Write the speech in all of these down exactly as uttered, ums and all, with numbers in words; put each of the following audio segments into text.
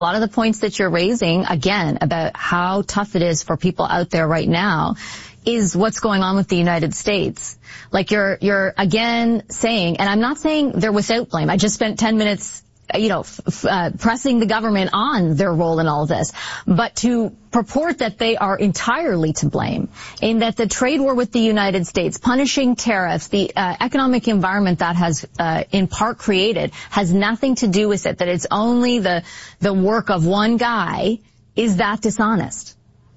A lot of the points that you're raising, again, about how tough it is for people out there right now is what's going on with the United States. Like you're, you're again saying, and I'm not saying they're without blame. I just spent ten minutes, you know, f- uh, pressing the government on their role in all this. But to purport that they are entirely to blame in that the trade war with the United States, punishing tariffs, the uh, economic environment that has uh, in part created has nothing to do with it, that it's only the, the work of one guy, is that dishonest?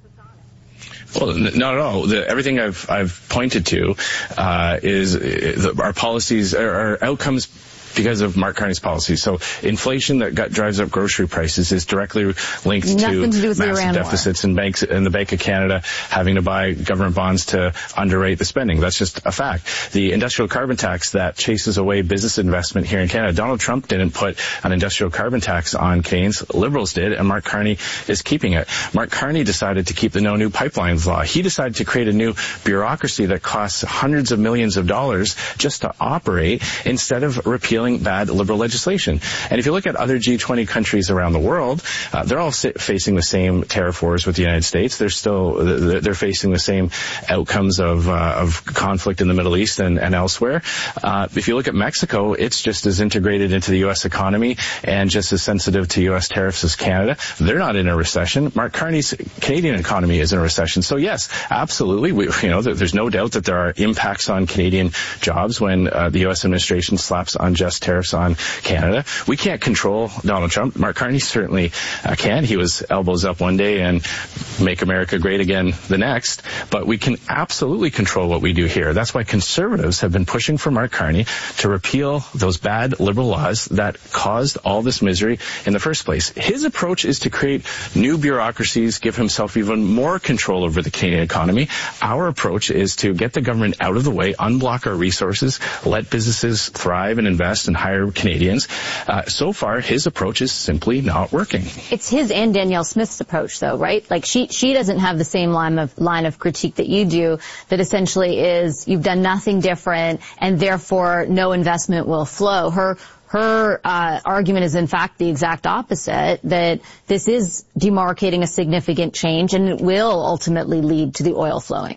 Well, not at all. The, everything I've I've pointed to uh, is, is our policies, our, our outcomes because of Mark Carney's policies. So inflation that got, drives up grocery prices is directly linked Nothing to, to do with massive Iran deficits war. in banks and the Bank of Canada having to buy government bonds to underrate the spending. That's just a fact. The industrial carbon tax that chases away business investment here in Canada. Donald Trump didn't put an industrial carbon tax on Canadians. Liberals did, and Mark Carney is keeping it. Mark Carney decided to keep the No New Pipelines law. He decided to create a new bureaucracy that costs hundreds of millions of dollars just to operate instead of repealing bad liberal legislation. And if you look at other G twenty countries around the world, uh, they're all facing the same tariff wars with the United States. They're still they're facing the same outcomes of uh, of conflict in the Middle East and, and elsewhere. Uh, if you look at Mexico, it's just as integrated into the U S economy and just as sensitive to U S tariffs as Canada. They're not in a recession. Mark Carney's Canadian economy is in a recession. So yes, absolutely, we, you know, there's no doubt that there are impacts on Canadian jobs when uh, the U S administration slaps unjust tariffs on Canada. We can't control Donald Trump. Mark Carney certainly uh, can. He was elbows up one day and make America great again the next. But we can absolutely control what we do here. That's why conservatives have been pushing for Mark Carney to repeal those bad liberal laws that caused all this misery in the first place. His approach is to create new bureaucracies, give himself even more control over the Canadian economy. Our approach is to get the government out of the way, unblock our resources, let businesses thrive and invest and hire Canadians. Uh, so far, his approach is simply not working. It's his and Danielle Smith's approach, though, right? Like, she she doesn't have the same line of line of critique that you do, that essentially is you've done nothing different and therefore no investment will flow. Her Her uh, argument is, in fact, the exact opposite, that this is demarcating a significant change and it will ultimately lead to the oil flowing.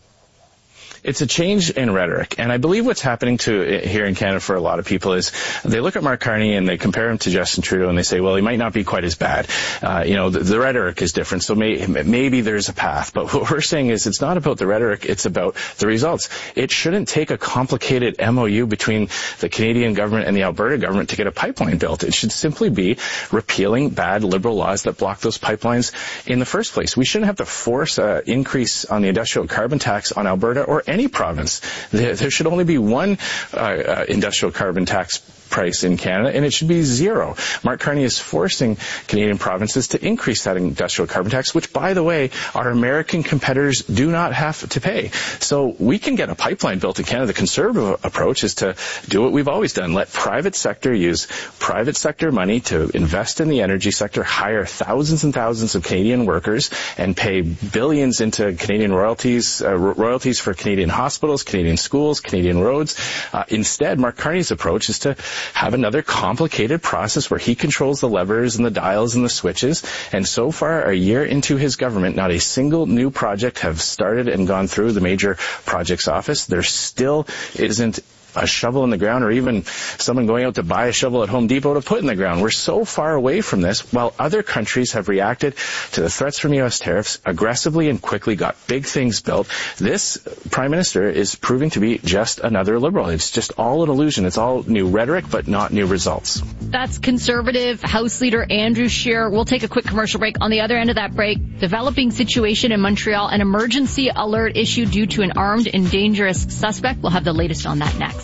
It's a change in rhetoric, and I believe what's happening to here in Canada for a lot of people is they look at Mark Carney and they compare him to Justin Trudeau and they say, well, he might not be quite as bad. Uh, you know, the, the rhetoric is different, so may, maybe there's a path. But what we're saying is it's not about the rhetoric, it's about the results. It shouldn't take a complicated M O U between the Canadian government and the Alberta government to get a pipeline built. It should simply be repealing bad liberal laws that block those pipelines in the first place. We shouldn't have to force an increase on the industrial carbon tax on Alberta or any province. There, there should only be one uh, uh, industrial carbon tax price in Canada, and it should be zero. Mark Carney is forcing Canadian provinces to increase that industrial carbon tax, which, by the way, our American competitors do not have to pay. So we can get a pipeline built in Canada. The conservative approach is to do what we've always done. Let private sector use private sector money to invest in the energy sector, hire thousands and thousands of Canadian workers, and pay billions into Canadian royalties, uh, royalties for Canadian hospitals, Canadian schools, Canadian roads. Uh, instead, Mark Carney's approach is to have another complicated process where he controls the levers and the dials and the switches. And so far, a year into his government, not a single new project have started and gone through the major projects office. There still isn't a shovel in the ground, or even someone going out to buy a shovel at Home Depot to put in the ground. We're so far away from this, while other countries have reacted to the threats from U S tariffs aggressively and quickly, got big things built. This Prime Minister is proving to be just another Liberal. It's just all an illusion. It's all new rhetoric, but not new results. That's Conservative House Leader Andrew Scheer. We'll take a quick commercial break. On the other end of that break, developing situation in Montreal, an emergency alert issued due to an armed and dangerous suspect. We'll have the latest on that next.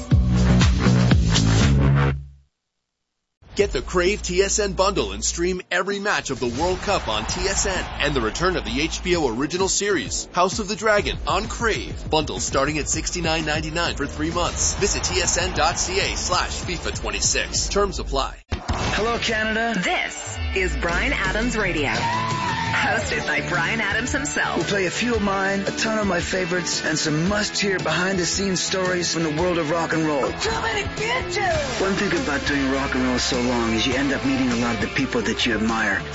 Get the Crave T S N bundle and stream every match of the World Cup on T S N and the return of the H B O original series, House of the Dragon, on Crave. Bundles starting at sixty-nine ninety-nine for three months. Visit tsn.ca slash FIFA twenty-six. Terms apply. Hello, Canada. This is Bryan Adams Radio. hosted by Bryan Adams himself. We'll play a few of mine, a ton of my favorites, and some must-hear behind-the-scenes stories from the world of rock and roll. Too many bitches! One thing about doing rock and roll so long is you end up meeting a lot of the people that you admire.